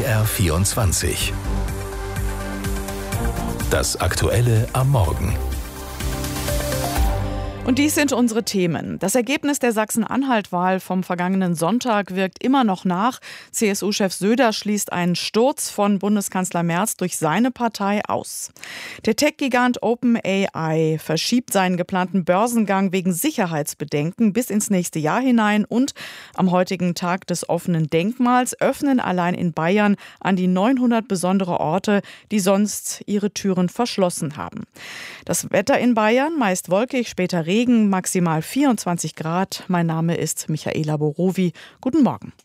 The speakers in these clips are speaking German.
BR24. Das Aktuelle am Morgen. Und dies sind unsere Themen. Das Ergebnis der Sachsen-Anhalt-Wahl vom vergangenen Sonntag wirkt immer noch nach. CSU-Chef Söder schließt einen Sturz von Bundeskanzler Merz durch seine Partei aus. Der Tech-Gigant OpenAI verschiebt seinen geplanten Börsengang wegen Sicherheitsbedenken bis ins nächste Jahr hinein. Und am heutigen Tag des offenen Denkmals öffnen allein in Bayern an die 900 besondere Orte, die sonst ihre Türen verschlossen haben. Das Wetter in Bayern meist wolkig, später Regen, maximal 24 Grad. Mein Name ist Michaela Borowi. Guten Morgen.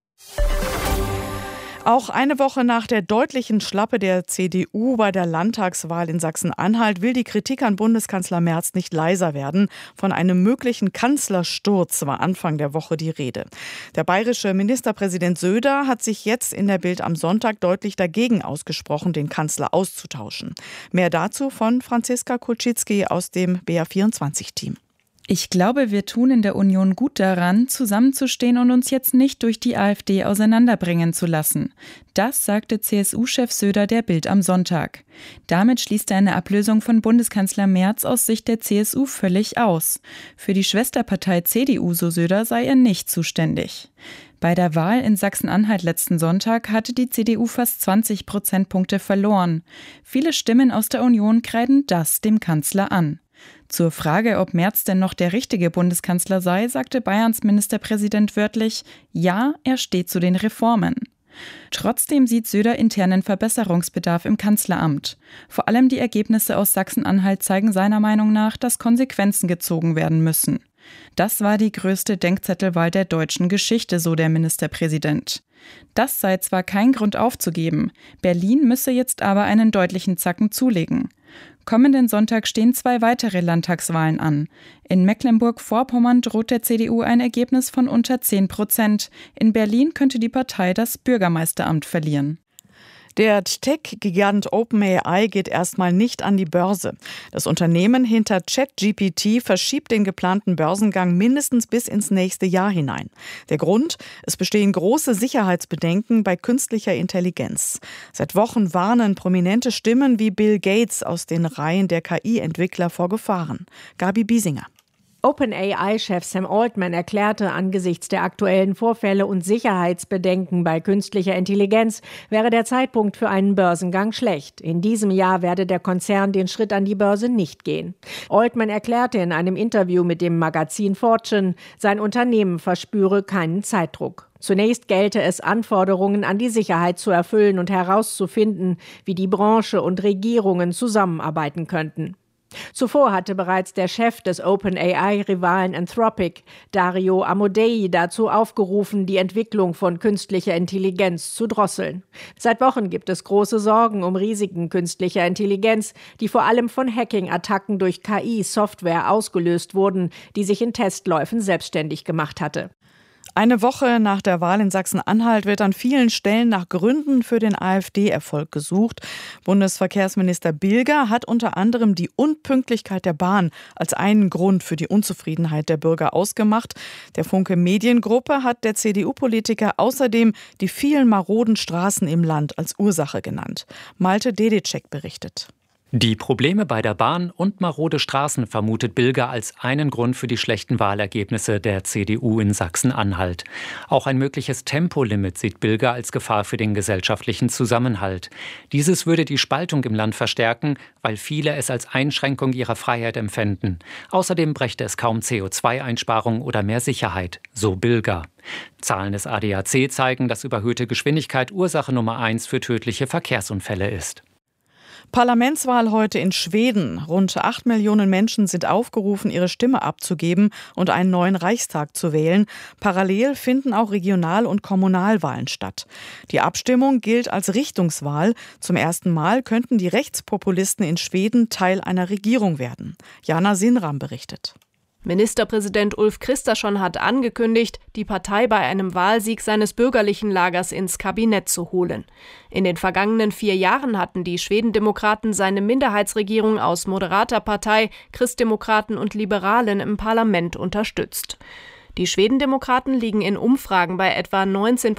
Auch eine Woche nach der deutlichen Schlappe der CDU bei der Landtagswahl in Sachsen-Anhalt will die Kritik an Bundeskanzler Merz nicht leiser werden. Von einem möglichen Kanzlersturz war Anfang der Woche die Rede. Der bayerische Ministerpräsident Söder hat sich jetzt in der Bild am Sonntag deutlich dagegen ausgesprochen, den Kanzler auszutauschen. Mehr dazu von Franziska Kulczycki aus dem BR24-Team. Ich glaube, wir tun in der Union gut daran, zusammenzustehen und uns jetzt nicht durch die AfD auseinanderbringen zu lassen. Das sagte CSU-Chef Söder der Bild am Sonntag. Damit schließt er eine Ablösung von Bundeskanzler Merz aus Sicht der CSU völlig aus. Für die Schwesterpartei CDU, so Söder, sei er nicht zuständig. Bei der Wahl in Sachsen-Anhalt letzten Sonntag hatte die CDU fast 20 Prozentpunkte verloren. Viele Stimmen aus der Union kreiden das dem Kanzler an. Zur Frage, ob Merz denn noch der richtige Bundeskanzler sei, sagte Bayerns Ministerpräsident wörtlich, ja, er steht zu den Reformen. Trotzdem sieht Söder internen Verbesserungsbedarf im Kanzleramt. Vor allem die Ergebnisse aus Sachsen-Anhalt zeigen seiner Meinung nach, dass Konsequenzen gezogen werden müssen. Das war die größte Denkzettelwahl der deutschen Geschichte, so der Ministerpräsident. Das sei zwar kein Grund aufzugeben, Berlin müsse jetzt aber einen deutlichen Zacken zulegen. Kommenden Sonntag stehen 2 weitere Landtagswahlen an. In Mecklenburg-Vorpommern droht der CDU ein Ergebnis von unter 10%. In Berlin könnte die Partei das Bürgermeisteramt verlieren. Der Tech-Gigant OpenAI geht erstmal nicht an die Börse. Das Unternehmen hinter ChatGPT verschiebt den geplanten Börsengang mindestens bis ins nächste Jahr hinein. Der Grund? Es bestehen große Sicherheitsbedenken bei künstlicher Intelligenz. Seit Wochen warnen prominente Stimmen wie Bill Gates aus den Reihen der KI-Entwickler vor Gefahren. Gabi Biesinger. OpenAI-Chef Sam Altman erklärte, angesichts der aktuellen Vorfälle und Sicherheitsbedenken bei künstlicher Intelligenz wäre der Zeitpunkt für einen Börsengang schlecht. In diesem Jahr werde der Konzern den Schritt an die Börse nicht gehen. Altman erklärte in einem Interview mit dem Magazin Fortune, sein Unternehmen verspüre keinen Zeitdruck. Zunächst gelte es, Anforderungen an die Sicherheit zu erfüllen und herauszufinden, wie die Branche und Regierungen zusammenarbeiten könnten. Zuvor hatte bereits der Chef des OpenAI-Rivalen Anthropic, Dario Amodei, dazu aufgerufen, die Entwicklung von künstlicher Intelligenz zu drosseln. Seit Wochen gibt es große Sorgen um Risiken künstlicher Intelligenz, die vor allem von Hacking-Attacken durch KI-Software ausgelöst wurden, die sich in Testläufen selbstständig gemacht hatte. Eine Woche nach der Wahl in Sachsen-Anhalt wird an vielen Stellen nach Gründen für den AfD-Erfolg gesucht. Bundesverkehrsminister Bilger hat unter anderem die Unpünktlichkeit der Bahn als einen Grund für die Unzufriedenheit der Bürger ausgemacht. Der Funke Mediengruppe hat der CDU-Politiker außerdem die vielen maroden Straßen im Land als Ursache genannt. Malte Dedicek berichtet. Die Probleme bei der Bahn und marode Straßen vermutet Bilger als einen Grund für die schlechten Wahlergebnisse der CDU in Sachsen-Anhalt. Auch ein mögliches Tempolimit sieht Bilger als Gefahr für den gesellschaftlichen Zusammenhalt. Dieses würde die Spaltung im Land verstärken, weil viele es als Einschränkung ihrer Freiheit empfänden. Außerdem brächte es kaum CO2-Einsparung oder mehr Sicherheit, so Bilger. Zahlen des ADAC zeigen, dass überhöhte Geschwindigkeit Ursache Nummer 1 für tödliche Verkehrsunfälle ist. Parlamentswahl heute in Schweden. Rund 8 Millionen Menschen sind aufgerufen, ihre Stimme abzugeben und einen neuen Reichstag zu wählen. Parallel finden auch Regional- und Kommunalwahlen statt. Die Abstimmung gilt als Richtungswahl. Zum ersten Mal könnten die Rechtspopulisten in Schweden Teil einer Regierung werden. Jana Sinram berichtet. Ministerpräsident Ulf Kristersson hat angekündigt, die Partei bei einem Wahlsieg seines bürgerlichen Lagers ins Kabinett zu holen. In den vergangenen 4 Jahren hatten die Schwedendemokraten seine Minderheitsregierung aus moderater Partei, Christdemokraten und Liberalen im Parlament unterstützt. Die Schwedendemokraten liegen in Umfragen bei etwa 19%